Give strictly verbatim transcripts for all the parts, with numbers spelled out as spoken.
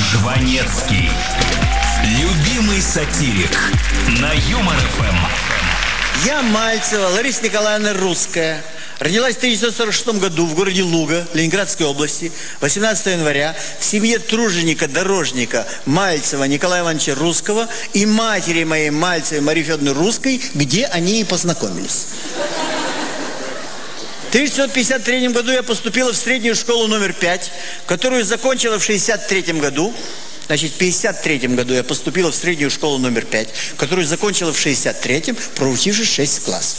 Жванецкий. Любимый сатирик на Юмор ФМ. Я Мальцева Лариса Николаевна Русская. Родилась в тысяча девятьсот сорок шестом году в городе Луга, Ленинградской области, восемнадцатого января, в семье труженика-дорожника Мальцева Николая Ивановича Русского и матери моей Мальцевой Марии Федоровны Русской, где они и познакомились. В тысяча девятьсот пятьдесят третьем году я поступила в среднюю школу номер пять, которую закончила в шестьдесят третьем году. Значит, в пятьдесят третьем году я поступила в среднюю школу номер пять, которую закончила в шестьдесят третьем, проучившись шесть классов.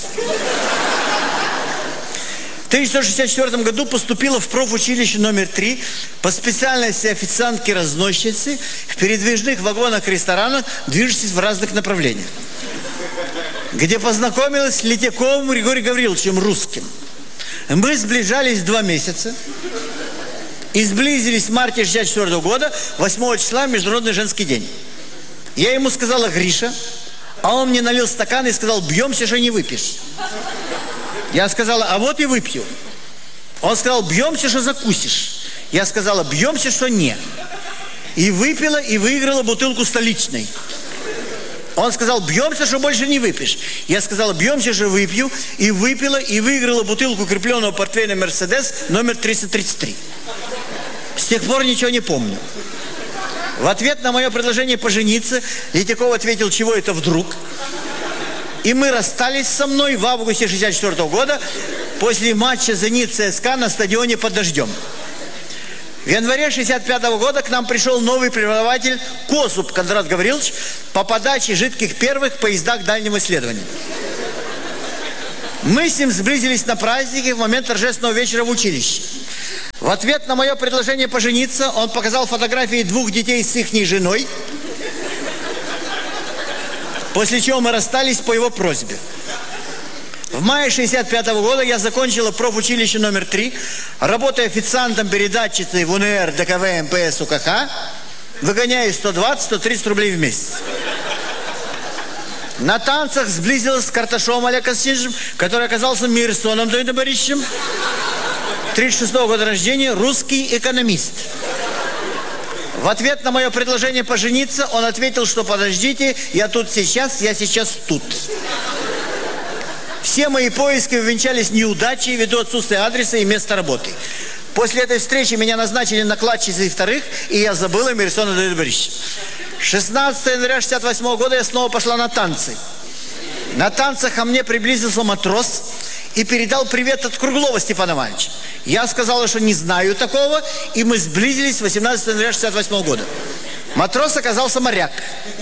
В тысяча девятьсот шестьдесят четвёртом году поступила в профучилище номер три по специальности официантки-разносчицы в передвижных вагонах ресторанах, движущихся в разных направлениях, где познакомилась с Летяковым Григорием Гавриловичем Русским. Мы сближались два месяца и сблизились в марте шестьдесят четвёртого года, восьмого числа, Международный женский день. Я ему сказала: Гриша, а он мне налил стакан и сказал: бьемся, что не выпьешь. Я сказала: а вот и выпью. Он сказал: бьемся, что закусишь. Я сказала: бьемся, что не. И выпила, и выиграла бутылку столичной. Он сказал: бьемся, что больше не выпьешь. Я сказала: бьемся, что выпью. И выпила, и выиграла бутылку крепленного портвейна «Мерседес» номер триста тридцать три. С тех пор ничего не помню. В ответ на мое предложение пожениться Летяков ответил: чего это вдруг? И мы расстались со мной в августе шестьдесят четвёртого года после матча «Зенит-ЦСКА» на стадионе под дождем. В январе шестьдесят пятого года к нам пришел новый преподаватель Косуб Кондрат Гаврилович по подаче жидких первых в поездах дальнего исследования. Мы с ним сблизились на празднике в момент торжественного вечера в училище. В ответ на мое предложение пожениться он показал фотографии двух детей с ихней женой, после чего мы расстались по его просьбе. В мае шестьдесят пятого года я закончила профучилище номер три, работая официантом-передатчицей в УНР, ДКВ, МПС, УКХ, выгоняя сто двадцать - сто тридцать рублей в месяц. На танцах сблизилась с Карташовым Олегом Константиновичем, который оказался Мирсоном Давидом Борисовичем, тридцать шестого года рождения, русский экономист. В ответ на мое предложение пожениться он ответил, что подождите, я тут сейчас, я сейчас тут. Все мои поиски увенчались неудачей ввиду отсутствия адреса и места работы. После этой встречи меня назначили накладчицей вторых, и я забыла Мирсона Давида Борисовича. шестнадцатого января шестьдесят восьмого года я снова пошла на танцы. На танцах ко мне приблизился матрос и передал привет от Круглова Степана Ивановича. Я сказала, что не знаю такого, и мы сблизились восемнадцатого января шестьдесят восьмого года. Матрос оказался моряк.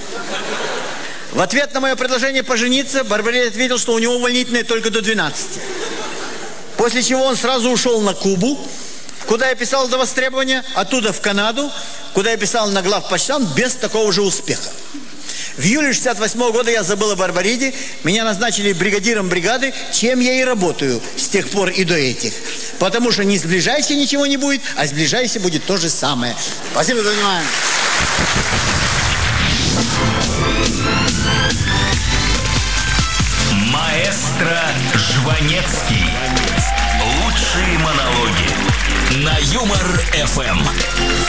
В ответ на мое предложение пожениться Барбарей ответил, что у него увольнительное только до двенадцати. После чего он сразу ушел на Кубу, куда я писал до востребования, оттуда в Канаду, куда я писал на главпочтамт без такого же успеха. В июле шестьдесят восьмого года я забыла Барбариде, меня назначили бригадиром бригады, чем я и работаю с тех пор и до этих. Потому что не сближайся, ничего не будет, а сближайся будет то же самое. Спасибо за внимание. Маэстро Жванецкий. Лучшие монологи на Юмор ФМ.